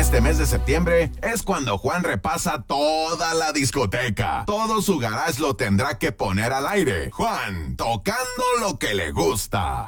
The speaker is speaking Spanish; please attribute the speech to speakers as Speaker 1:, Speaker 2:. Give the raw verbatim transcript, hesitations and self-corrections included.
Speaker 1: este mes de septiembre es cuando Juan repasa toda la discoteca. Todo su garage lo tendrá que poner al aire. Juan, tocando lo que le gusta.